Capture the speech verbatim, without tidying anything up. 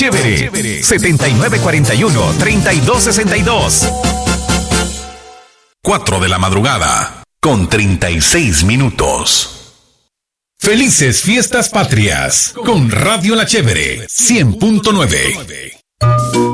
Chévere, setenta y nueve cuarenta y uno, treinta y dos sesenta y dos. cuatro de la madrugada, con treinta y seis minutos. Felices Fiestas Patrias, con Radio La Chévere, cien punto nueve.